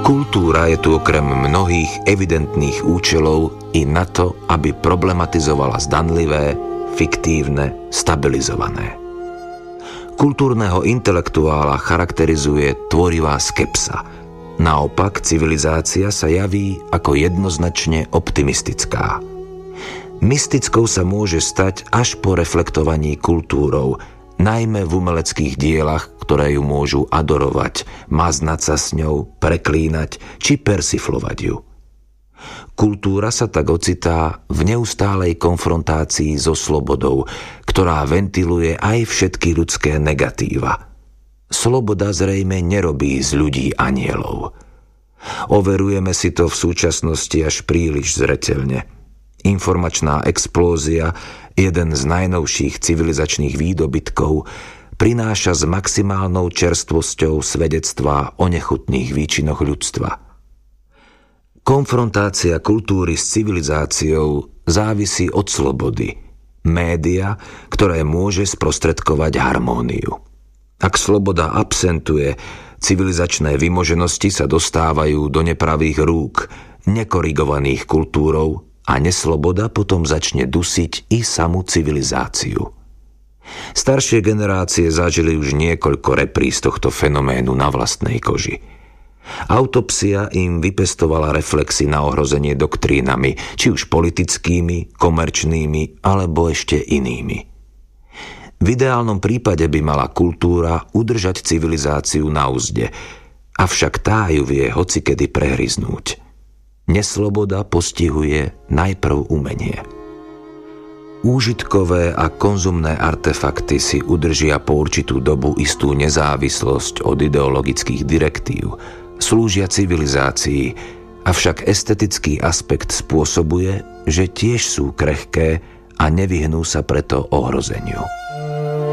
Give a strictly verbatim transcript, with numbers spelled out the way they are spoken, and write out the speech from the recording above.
Kultúra je tu okrem mnohých evidentných účelov i na to, aby problematizovala zdanlivé, fiktívne, stabilizované. Kultúrneho intelektuála charakterizuje tvorivá skepsa. Naopak, civilizácia sa javí ako jednoznačne optimistická. Mystickou sa môže stať až po reflektovaní kultúrou, najmä v umeleckých dielach, ktoré ju môžu adorovať, maznať sa s ňou, preklínať či persiflovať ju. Kultúra sa tak ocitá v neustálej konfrontácii so slobodou, ktorá ventiluje aj všetky ľudské negatíva. Sloboda zrejme nerobí z ľudí anielov. Overujeme si to v súčasnosti až príliš zreteľne. Informačná explózia, jeden z najnovších civilizačných výdobytkov, prináša s maximálnou čerstvosťou svedectvá o nechutných výčinoch ľudstva. Konfrontácia kultúry s civilizáciou závisí od slobody, média, ktoré môže sprostredkovať harmóniu. Ak sloboda absentuje, civilizačné vymoženosti sa dostávajú do nepravých rúk, nekorigovaných kultúrou, a nesloboda potom začne dusiť i samú civilizáciu. Staršie generácie zažili už niekoľko repríz tohto fenoménu na vlastnej koži. Autopsia im vypestovala reflexy na ohrozenie doktrínami, či už politickými, komerčnými alebo ešte inými. V ideálnom prípade by mala kultúra udržať civilizáciu na uzde, avšak tá ju vie hocikedy prehryznúť. Nesloboda postihuje najprv umenie. Úžitkové a konzumné artefakty si udržia po určitú dobu istú nezávislosť od ideologických direktív, slúžia civilizácii, avšak estetický aspekt spôsobuje, že tiež sú krehké a nevyhnú sa preto ohrozeniu.